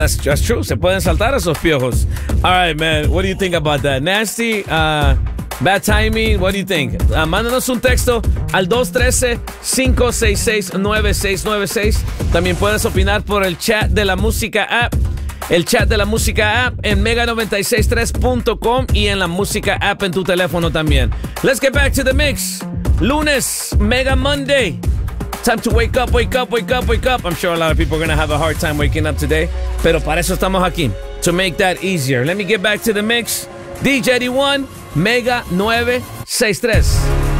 That's true. Se pueden saltar esos piojos. All right, man. What do you think about that? Nasty, bad timing. What do you think? Mándanos un texto al 213-566-9696. También puedes opinar por el chat de la música app. El chat de la música app en mega963.com y en la música app en tu teléfono también. Let's get back to the mix. Lunes, Mega Monday. Time to wake up, wake up, wake up, wake up. I'm sure a lot of people are going to have a hard time waking up today. Pero para eso estamos aquí. To make that easier. Let me get back to the mix. DJ D1, Mega 963.